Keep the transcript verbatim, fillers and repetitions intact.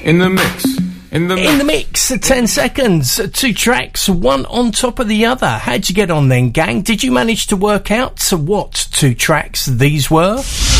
In the mix. In the mix. In the mix, ten seconds, two tracks, one on top of the other. How'd you get on then, gang? Did you manage to work out what two tracks these were?